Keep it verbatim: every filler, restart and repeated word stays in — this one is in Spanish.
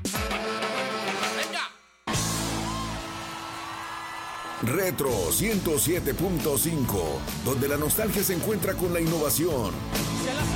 Retro ciento siete punto cinco, donde la nostalgia se encuentra con la innovación. Se la